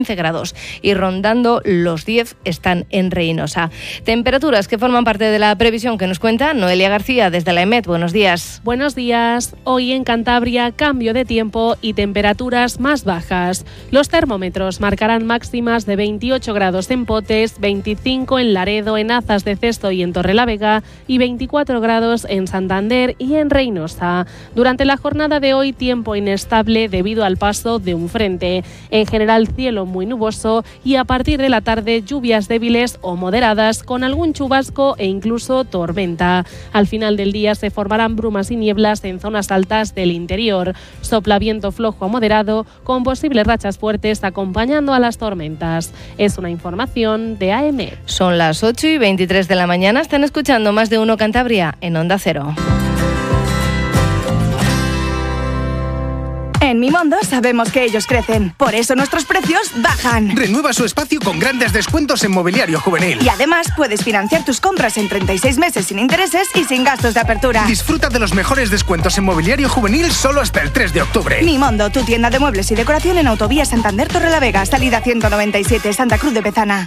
15 grados y rondando los 10 están en Reinosa. Temperaturas que forman parte de la previsión que nos cuenta Noelia García desde la EMET. Buenos días. Buenos días. Hoy en Cantabria cambio de tiempo y temperaturas más bajas. Los termómetros marcarán máximas de 28 grados en Potes, 25 en Laredo, en Azas de Cesto y en Torrelavega y 24 grados en Santander y en Reinosa. Durante la jornada de hoy tiempo inestable debido al paso de un frente. En general cielo muy nuboso y a partir de la tarde lluvias débiles o moderadas con algún chubasco e incluso tormenta. Al final del día se formarán brumas y nieblas en zonas altas del interior. Sopla viento flojo a moderado con posibles rachas fuertes acompañando a las tormentas. Es una información de AEMET. Son las 8:23 de la mañana. Están escuchando Más de Uno Cantabria en Onda Cero. En Mimondo sabemos que ellos crecen, por eso nuestros precios bajan. Renueva su espacio con grandes descuentos en mobiliario juvenil. Y además puedes financiar tus compras en 36 meses sin intereses y sin gastos de apertura. Disfruta de los mejores descuentos en mobiliario juvenil solo hasta el 3 de octubre. Mimondo, tu tienda de muebles y decoración en Autovía Santander Torrelavega, salida 197, Santa Cruz de Bezana.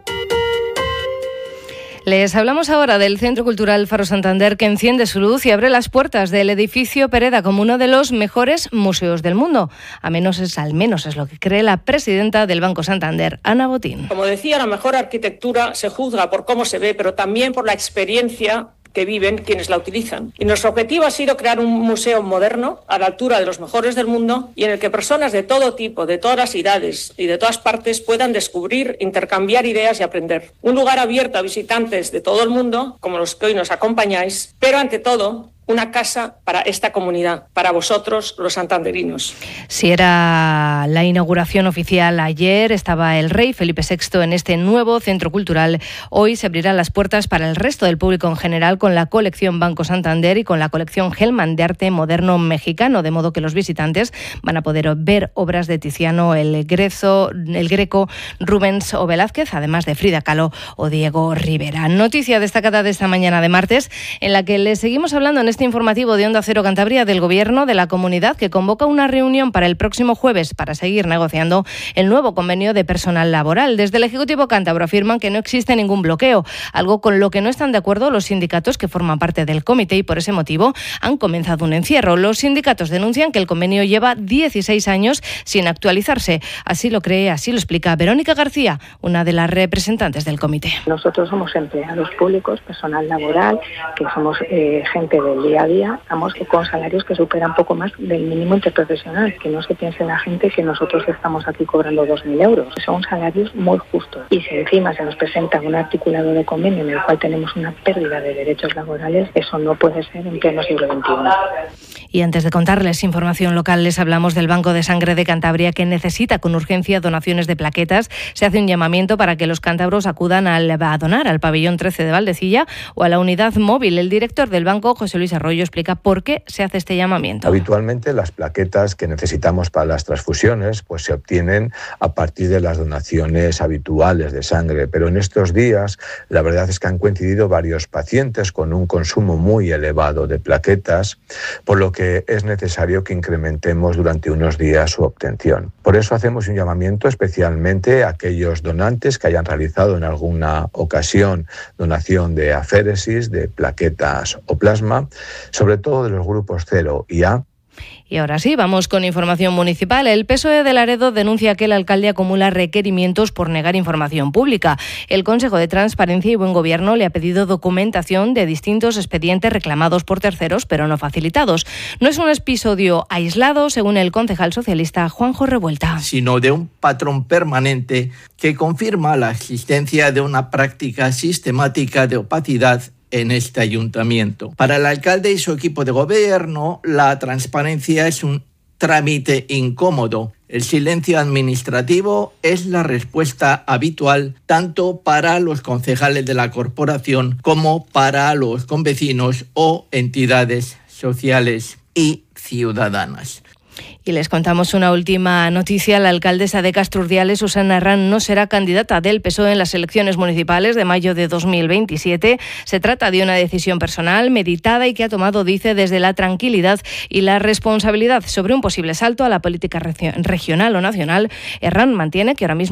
Les hablamos ahora del Centro Cultural Faro Santander, que enciende su luz y abre las puertas del edificio Pereda como uno de los mejores museos del mundo. Al menos es lo que cree la presidenta del Banco Santander, Ana Botín. Como decía, la mejor arquitectura se juzga por cómo se ve, pero también por la experiencia que viven quienes la utilizan. Y nuestro objetivo ha sido crear un museo moderno a la altura de los mejores del mundo y en el que personas de todo tipo, de todas las edades y de todas partes puedan descubrir, intercambiar ideas y aprender. Un lugar abierto a visitantes de todo el mundo, como los que hoy nos acompañáis, pero ante todo una casa para esta comunidad, para vosotros, los santanderinos. Si era la inauguración oficial ayer, estaba el rey Felipe VI en este nuevo centro cultural. Hoy se abrirán las puertas para el resto del público en general con la colección Banco Santander y con la colección Hellman de arte moderno mexicano, de modo que los visitantes van a poder ver obras de Tiziano, el Greco, Rubens o Velázquez, además de Frida Kahlo o Diego Rivera. Noticia destacada de esta mañana de martes, en la que les seguimos hablando en este informativo de Onda Cero Cantabria del Gobierno de la Comunidad, que convoca una reunión para el próximo jueves para seguir negociando el nuevo convenio de personal laboral. Desde el Ejecutivo cántabro afirman que no existe ningún bloqueo, algo con lo que no están de acuerdo los sindicatos que forman parte del comité y por ese motivo han comenzado un encierro. Los sindicatos denuncian que el convenio lleva 16 años sin actualizarse. Así lo explica Verónica García, una de las representantes del comité. Nosotros somos empleados públicos, personal laboral, que somos gente del día a día, estamos con salarios que superan poco más del mínimo interprofesional, que no se piense la gente que nosotros estamos aquí cobrando 2.000 euros. Son salarios muy justos. Y si encima se nos presenta un articulado de convenio en el cual tenemos una pérdida de derechos laborales, eso no puede ser en pleno siglo XXI. Y antes de contarles información local, les hablamos del Banco de Sangre de Cantabria, que necesita con urgencia donaciones de plaquetas. Se hace un llamamiento para que los cántabros acudan a donar al pabellón 13 de Valdecilla o a la unidad móvil. El director del banco, José Luis Arroyo, explica por qué se hace este llamamiento. Habitualmente las plaquetas que necesitamos para las transfusiones pues se obtienen a partir de las donaciones habituales de sangre, pero en estos días la verdad es que han coincidido varios pacientes con un consumo muy elevado de plaquetas, por lo que es necesario que incrementemos durante unos días su obtención. Por eso hacemos un llamamiento especialmente a aquellos donantes que hayan realizado en alguna ocasión donación de aféresis, de plaquetas o plasma, sobre todo de los grupos 0 y A. Y ahora sí, vamos con información municipal. El PSOE de Laredo denuncia que el alcalde acumula requerimientos por negar información pública. El Consejo de Transparencia y Buen Gobierno le ha pedido documentación de distintos expedientes reclamados por terceros, pero no facilitados. No es un episodio aislado, según el concejal socialista Juanjo Revuelta, sino de un patrón permanente que confirma la existencia de una práctica sistemática de opacidad en este ayuntamiento. Para el alcalde y su equipo de gobierno, la transparencia es un trámite incómodo. El silencio administrativo es la respuesta habitual tanto para los concejales de la corporación como para los convecinos o entidades sociales y ciudadanas. Y les contamos una última noticia. La alcaldesa de Castrurdiales, Susana Herrán, no será candidata del PSOE en las elecciones municipales de mayo de 2027. Se trata de una decisión personal, meditada y que ha tomado, dice, desde la tranquilidad y la responsabilidad. Sobre un posible salto a la política regional o nacional, Herrán mantiene que ahora mismo